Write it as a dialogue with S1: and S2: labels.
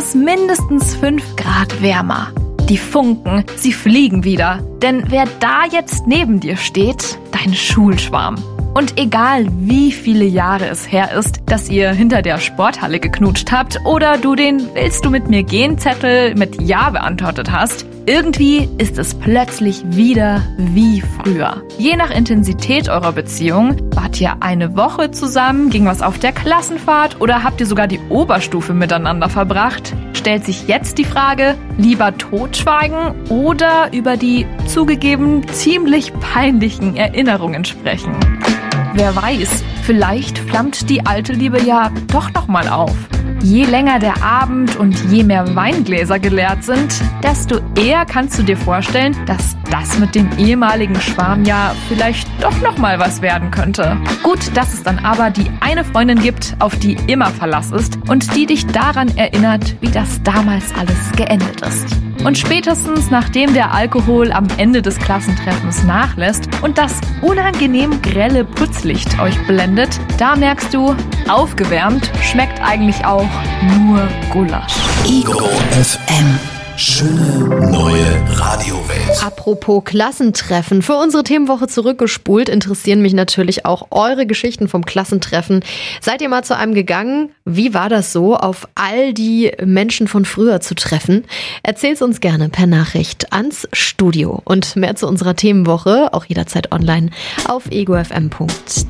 S1: es mindestens 5 Grad wärmer. Die Funken, sie fliegen wieder. Denn wer da jetzt neben dir steht, dein Schulschwarm. Und egal wie viele Jahre es her ist, dass ihr hinter der Sporthalle geknutscht habt oder du den Willst du mit mir gehen Zettel mit Ja beantwortet hast, irgendwie ist es plötzlich wieder wie früher. Je nach Intensität eurer Beziehung, wart ihr eine Woche zusammen, ging was auf der Klassenfahrt oder habt ihr sogar die Oberstufe miteinander verbracht, stellt sich jetzt die Frage, lieber totschweigen oder über die zugegeben ziemlich peinlichen Erinnerungen sprechen. Wer weiß, vielleicht flammt die alte Liebe ja doch nochmal auf. Je länger der Abend und je mehr Weingläser geleert sind, desto eher kannst du dir vorstellen, dass das mit dem ehemaligen Schwarm ja vielleicht doch nochmal was werden könnte. Gut, dass es dann aber die eine Freundin gibt, auf die immer Verlass ist und die dich daran erinnert, wie das damals alles geendet ist. Und spätestens nachdem der Alkohol am Ende des Klassentreffens nachlässt und das unangenehm grelle Putzlicht euch blendet, da merkst du, aufgewärmt schmeckt eigentlich auch nur Gulasch.
S2: Ego FM. Schöne neue Radiowelt.
S3: Apropos Klassentreffen, für unsere Themenwoche zurückgespult interessieren mich natürlich auch eure Geschichten vom Klassentreffen. Seid ihr mal zu einem gegangen? Wie war das so, auf all die Menschen von früher zu treffen? Erzähl's uns gerne per Nachricht ans Studio. Und mehr zu unserer Themenwoche, auch jederzeit online, auf egofm.de.